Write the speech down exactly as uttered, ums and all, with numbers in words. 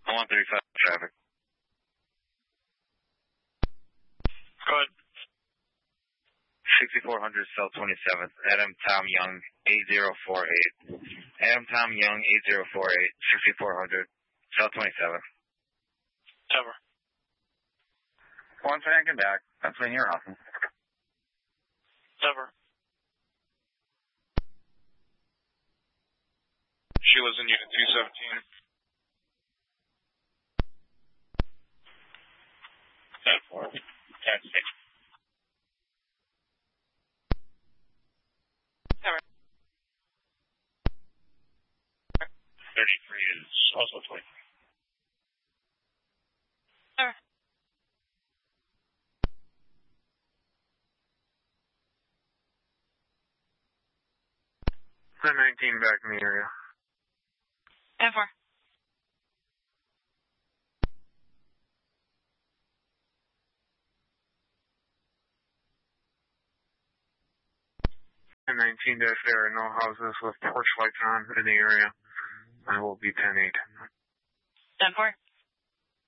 one thirty-five traffic. Go ahead. sixty-four hundred South twenty-seventh, Adam Tom Young, eight zero four eight. Adam Tom Young, eight zero four eight, sixty-four hundred South twenty-seventh. Over. One second back. Pennsylvania, Rockland. Over. Sheila's in Unit two seventeen. ten four. ten six. Over. thirty-three is also twenty. Over. ten nineteen back in the area. ten four. ten nineteen dash there are no houses with porch lights on in the area. I will be ten eight. ten four.